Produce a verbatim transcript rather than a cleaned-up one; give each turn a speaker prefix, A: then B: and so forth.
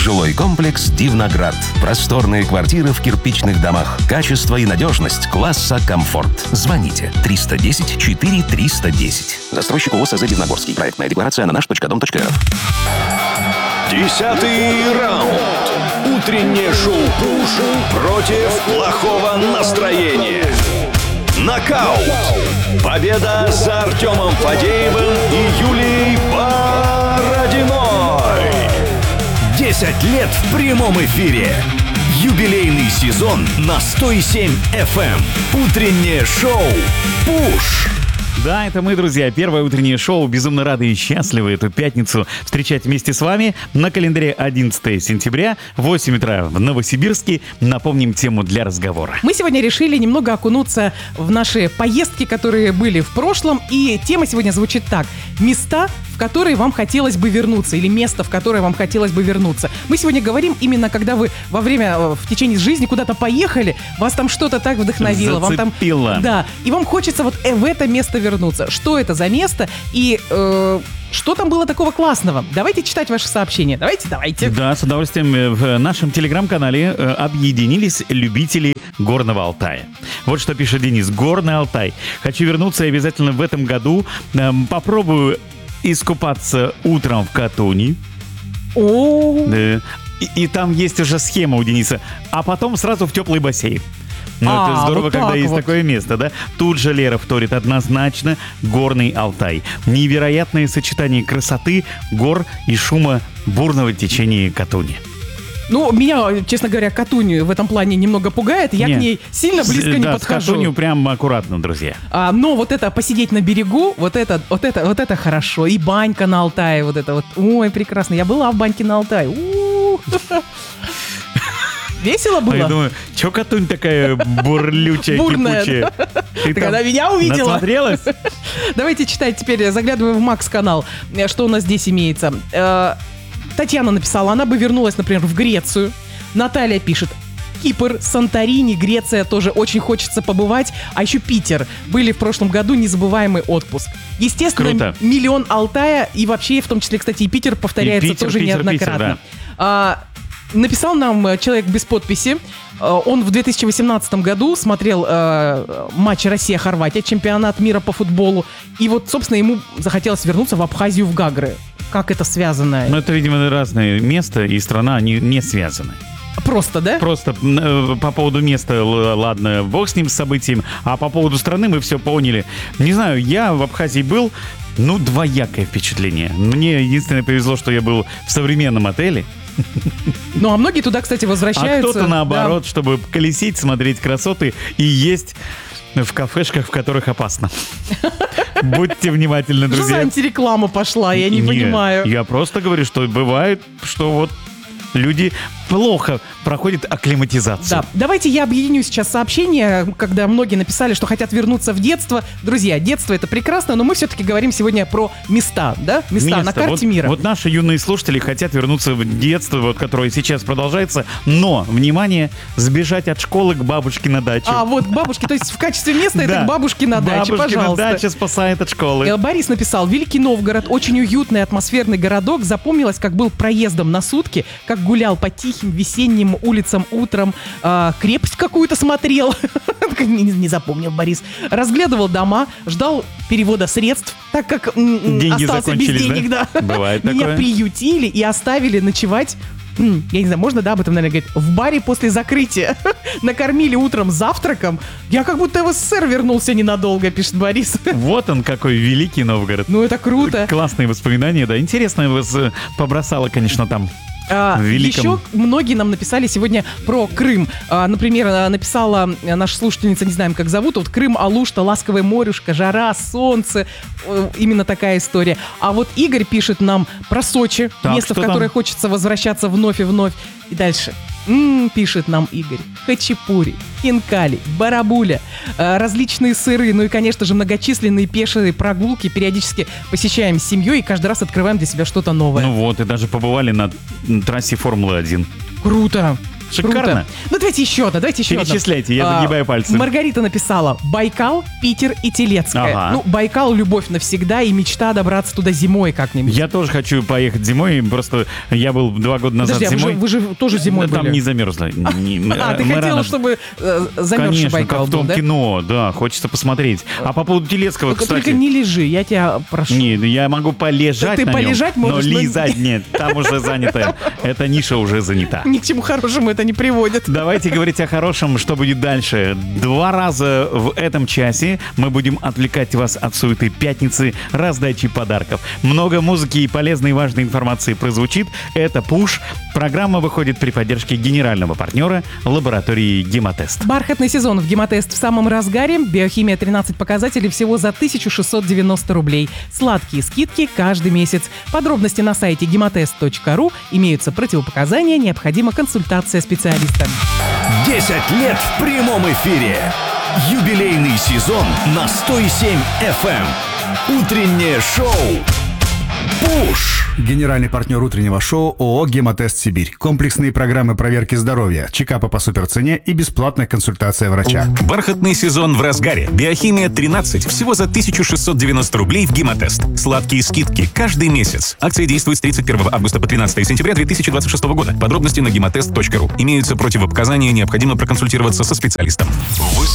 A: Жилой комплекс «Дивноград». Просторные квартиры в кирпичных домах. Качество и надежность класса «Комфорт». Звоните триста десять четыре триста десять. Застройщик ООО «СЗ Дивногорский». Проектная декларация на наш точка дом точка эр эф.
B: Десятый раунд. Утреннее шоу «Пуш» против плохого настроения. Нокаут. Победа за Артемом Фадеевым и Юлией Бородиной. Десять лет в прямом эфире. Юбилейный сезон на сто семь эф эм. Утреннее шоу «Пуш».
C: Да, это мы, друзья. Первое утреннее шоу. Безумно рады и счастливы эту пятницу встречать вместе с вами. На календаре одиннадцатое сентября, восемь утра в Новосибирске. Напомним тему для разговора.
D: Мы сегодня решили немного окунуться в наши поездки, которые были в прошлом. И тема сегодня звучит так. Места, в которые вам хотелось бы вернуться. Или место, в которое вам хотелось бы вернуться. Мы сегодня говорим именно, когда вы во время, в течение жизни куда-то поехали, вас там что-то так вдохновило.
C: Зацепило.
D: Вам там, да, и вам хочется вот в это место вернуться. Что это за место и э, что там было такого классного? Давайте читать ваши сообщения. Давайте, давайте.
C: Да, с удовольствием. В нашем телеграм-канале объединились любители Горного Алтая. Вот что пишет Денис. Горный Алтай. Хочу вернуться и обязательно в этом году э, попробую искупаться утром в Катуни.
D: О.
C: Да. И, и там есть уже схема у Дениса. А потом сразу в теплый бассейн. Ну,
D: А,
C: это здорово,
D: вот
C: когда
D: так
C: есть
D: вот.
C: такое место, да? Тут же Лера вторит однозначно Горный Алтай. Невероятное сочетание красоты, гор и шума бурного течения Катуни.
D: Ну, меня, честно говоря, Катунь в этом плане немного пугает. Я
C: Нет.
D: к ней сильно близко
C: С-
D: не
C: да,
D: подхожу.
C: с Катунью прям аккуратно, друзья.
D: А, но вот это посидеть на берегу, вот это, вот это, вот это хорошо. И банька на Алтае, вот это вот. Ой, прекрасно. Я была в баньке на Алтае. У-у-у. Весело
C: А я
D: было?
C: думаю, чё Катунь такая бурлючая,
D: Бурная,
C: кипучая? Ты
D: Ты
C: там
D: когда меня увидела?
C: насмотрелась?
D: Давайте читать теперь, заглядываем в Макс-канал, э, что у нас здесь имеется. Э, Татьяна написала, она бы вернулась, например, в Грецию. Наталья пишет, Кипр, Санторини, Греция тоже очень хочется побывать. А еще Питер. Были в прошлом году, незабываемый отпуск. Естественно,
C: Круто.
D: миллион Алтая, и вообще, в том числе, кстати, и Питер повторяется
C: И Питер,
D: тоже
C: Питер,
D: неоднократно.
C: Питер,
D: А, написал нам э, человек без подписи. Э, Он в две тысячи восемнадцатом году смотрел э, матч Россия-Хорватия, чемпионат мира по футболу. И вот, собственно, ему захотелось вернуться в Абхазию, в Гагры. Как это связано?
C: Ну, это, видимо, разные места и страна, они не связаны.
D: Просто, да?
C: Просто э, по поводу места, л- ладно, бог с ним, с событием, а по поводу страны мы все поняли. Не знаю, я в Абхазии был, ну, двоякое впечатление. Мне единственное повезло, что я был в современном отеле,
D: Ну, а многие туда, кстати,
C: а
D: возвращаются.
C: кто-то наоборот, чтобы колесить, смотреть красоты и есть в кафешках, в которых опасно. Будьте внимательны,
D: Да. Что за
C: друзья.
D: антиреклама пошла? Я не,
C: Не,
D: понимаю.
C: Я просто говорю, что бывает, что вот люди плохо проходят акклиматизацию.
D: Да, давайте я объединю сейчас сообщения, когда многие написали, что хотят вернуться в детство. Друзья, детство — это прекрасно, но мы все-таки говорим сегодня про места, да? Места
C: Место.
D: на карте
C: вот,
D: мира.
C: Вот наши юные слушатели хотят вернуться в детство, вот, которое сейчас продолжается, но, внимание, сбежать от школы к бабушке на дачу.
D: А, вот к бабушке, то есть в качестве места это
C: Да.
D: к бабушке на даче,
C: Бабушкина
D: пожалуйста.
C: дача спасает от школы.
D: Э, Борис написал, Великий Новгород, очень уютный, атмосферный городок. Запомнилось, как был проездом на сутки, как гулял по тихим весенним улицам утром, э, крепость какую-то смотрел. не, не запомнил Борис. Разглядывал дома, ждал перевода средств, так как м,
C: Деньги
D: остался без
C: закончились,
D: денег,
C: да?
D: да.
C: Бывает
D: Меня
C: такое.
D: приютили и оставили ночевать. м, Я не знаю, можно, да, об этом, наверное, говорить? В баре после закрытия. Накормили утром завтраком. Я как будто в СССР вернулся ненадолго, пишет Борис.
C: Вот он какой великий Новгород.
D: Ну, это круто.
C: Классные воспоминания, да. Интересно вас э, побросало, конечно, там.
D: А,
C: В великом.
D: Еще многие нам написали сегодня про Крым. А, например, а, написала а, наша слушательница, не знаем, как зовут, вот Крым, Алушта, ласковое морюшко, жара, солнце. Э, Именно такая история. А вот Игорь пишет нам про Сочи,
C: Так,
D: место, в
C: что
D: которое
C: там?
D: хочется возвращаться вновь и вновь. И дальше. М, пишет нам Игорь. Хачапури, хинкали, барабуля, э, различные сыры, ну и, конечно же, многочисленные пешие прогулки. Периодически посещаем с семьей и каждый раз открываем для себя что-то новое.
C: Ну вот, и даже побывали на трассе Формулы один.
D: Круто!
C: Шикарно.
D: Круто. Ну, давайте еще одно, давайте еще одно.
C: Перечисляйте, я загибаю пальцы.
D: Маргарита написала: Байкал, Питер и Телецкая.
C: Ага.
D: Ну, Байкал — любовь навсегда, и мечта добраться туда зимой как-нибудь.
C: Я тоже хочу поехать зимой, просто я был два года назад
D: Подожди, а
C: зимой.
D: вы же, вы же тоже зимой
C: Там
D: были.
C: не замерзло. Не-
D: А, ты
C: мы
D: хотела,
C: рано-
D: чтобы э, замерзший
C: Конечно,
D: Байкал
C: как в
D: был,
C: том
D: да?
C: кино, да, хочется посмотреть. А по поводу Телецкого,
D: Только,
C: кстати...
D: только не лежи, я тебя прошу.
C: Не, ну я могу полежать
D: Ты
C: на нем,
D: полежать можешь,
C: но
D: но-
C: лизать нет, там уже занято. Эта ниша уже занята.
D: Ни к чему хорошему это не приводит.
C: Давайте говорить о хорошем, что будет дальше. Два раза в этом часе мы будем отвлекать вас от суеты пятницы, раздачи подарков. Много музыки и полезной и важной информации прозвучит. Это «Пуш». Программа выходит при поддержке генерального партнера лаборатории «Гемотест».
D: Бархатный сезон в Гемотест в самом разгаре. Биохимия тринадцать показателей всего за тысячу шестьсот девяносто рублей. Сладкие скидки каждый месяц. Подробности на сайте гемотест точка ру. Имеются противопоказания, необходима консультация специалиста.
B: десять лет в прямом эфире. Юбилейный сезон на сто семь эф эм. Утреннее шоу «Пуш».
E: Генеральный партнер утреннего шоу ООО «Гемотест Сибирь». Комплексные программы проверки здоровья, чекапы по суперцене и бесплатная консультация врача.
F: Бархатный сезон в разгаре. Биохимия тринадцать всего за тысячу шестьсот девяносто рублей в Гемотест. Сладкие скидки каждый месяц. Акция действует с тридцать первого августа по тринадцатое сентября две тысячи двадцать шестого года. Подробности на гемотест точка ру. Имеются противопоказания, необходимо проконсультироваться со специалистом.